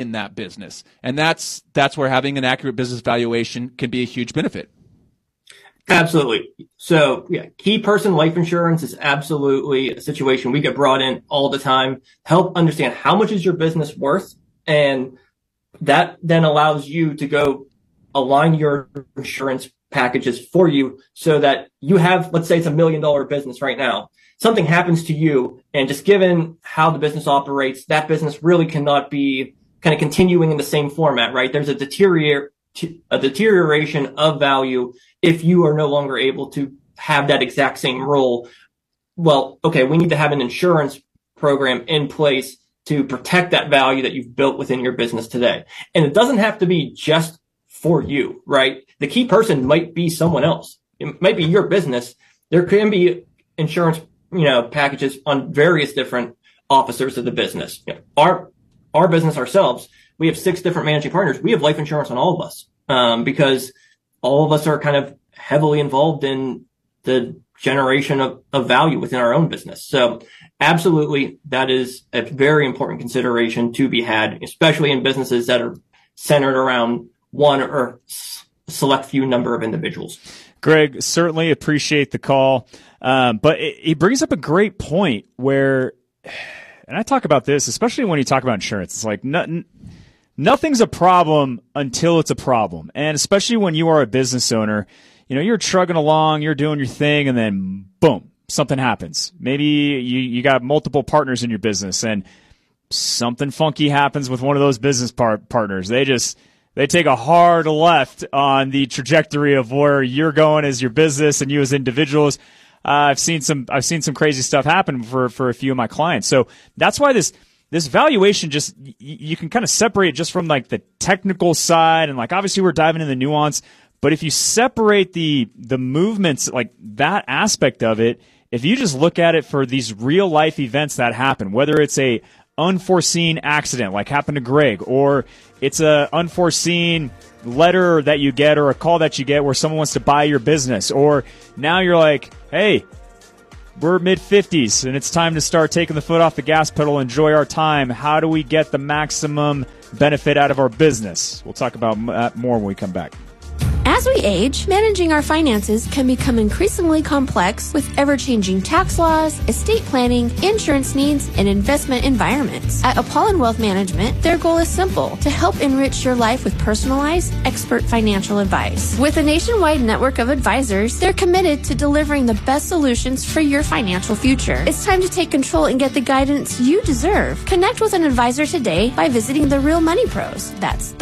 in that business. And that's where having an accurate business valuation can be a huge benefit. Absolutely. So yeah, key person life insurance is absolutely a situation we get brought in all the time. Help understand how much is your business worth. And that then allows you to go align your insurance packages for you so that you have, let's say it's $1 million business right now. Something happens to you, and just given how the business operates, that business really cannot be kind of continuing in the same format, right? There's a deterioration of value if you are no longer able to have that exact same role. Well, okay, we need to have an insurance program in place to protect that value that you've built within your business today. And it doesn't have to be just for you, right? The key person might be someone else. It might be your business. There can be insurance, packages on various different officers of the business. Our business ourselves, we have 6 different managing partners. We have life insurance on all of us, because all of us are kind of heavily involved in the generation of value within our own business. So absolutely, that is a very important consideration to be had, especially in businesses that are centered around one or select few number of individuals. Greg, certainly appreciate the call. But he brings up a great point where, and I talk about this, especially when you talk about insurance, it's like nothing's a problem until it's a problem. And especially when you are a business owner, you're trugging along, you're doing your thing, and then boom, something happens. Maybe you got multiple partners in your business and something funky happens with one of those business partners. They take a hard left on the trajectory of where you're going as your business and you as individuals. I've seen some crazy stuff happen for a few of my clients. So that's why this valuation, just you can kind of separate just from like the technical side, and like obviously we're diving into the nuance, but if you separate the movements, like that aspect of it, if you just look at it for these real life events that happen, whether it's a unforeseen accident like happened to Greg, or it's a unforeseen letter that you get or a call that you get where someone wants to buy your business, or now you're like, hey, we're mid-50s and it's time to start taking the foot off the gas pedal, enjoy our time. How do we get the maximum benefit out of our business? We'll talk about that more when we come back. As we age, managing our finances can become increasingly complex with ever-changing tax laws, estate planning, insurance needs, and investment environments. At Apollon Wealth Management, their goal is simple: to help enrich your life with personalized, expert financial advice. With a nationwide network of advisors, they're committed to delivering the best solutions for your financial future. It's time to take control and get the guidance you deserve. Connect with an advisor today by visiting The Real Money Pros. That's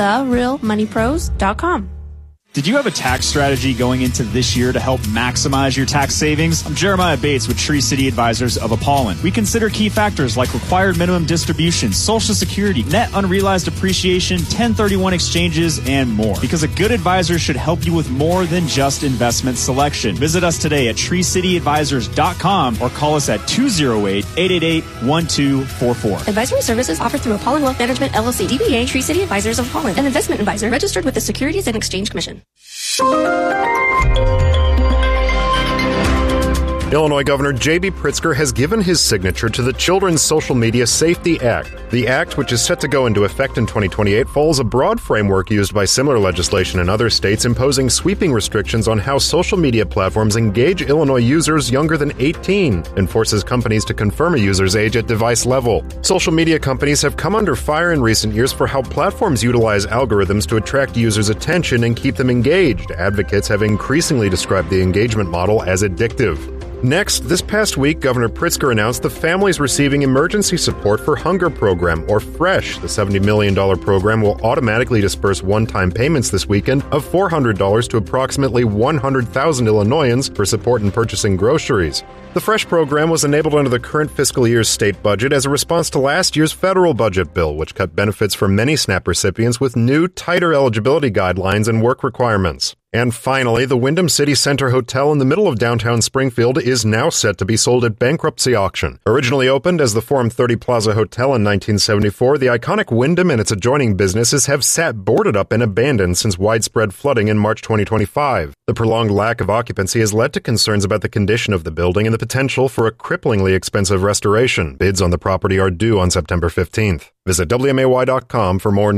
therealmoneypros.com. Did you have a tax strategy going into this year to help maximize your tax savings? I'm Jeremiah Bates with Tree City Advisors of Apollon. We consider key factors like required minimum distributions, Social Security, net unrealized appreciation, 1031 exchanges, and more. Because a good advisor should help you with more than just investment selection. Visit us today at treecityadvisors.com or call us at 208-888-1244. Advisory services offered through Apollon Wealth Management, LLC, DBA, Tree City Advisors of Apollon, an investment advisor registered with the Securities and Exchange Commission. Illinois Governor J.B. Pritzker has given his signature to the Children's Social Media Safety Act. The act, which is set to go into effect in 2028, follows a broad framework used by similar legislation in other states imposing sweeping restrictions on how social media platforms engage Illinois users younger than 18, and forces companies to confirm a user's age at device level. Social media companies have come under fire in recent years for how platforms utilize algorithms to attract users' attention and keep them engaged. Advocates have increasingly described the engagement model as addictive. Next, this past week, Governor Pritzker announced the families receiving emergency support for Hunger Program, or FRESH. The $70 million program will automatically disperse one-time payments this weekend of $400 to approximately 100,000 Illinoisans for support in purchasing groceries. The FRESH program was enabled under the current fiscal year's state budget as a response to last year's federal budget bill, which cut benefits for many SNAP recipients with new, tighter eligibility guidelines and work requirements. And finally, the Wyndham City Center Hotel in the middle of downtown Springfield is now set to be sold at bankruptcy auction. Originally opened as the Forum 30 Plaza Hotel in 1974, the iconic Wyndham and its adjoining businesses have sat boarded up and abandoned since widespread flooding in March 2025. The prolonged lack of occupancy has led to concerns about the condition of the building and the potential for a cripplingly expensive restoration. Bids on the property are due on September 15th. Visit WMAY.com for more news.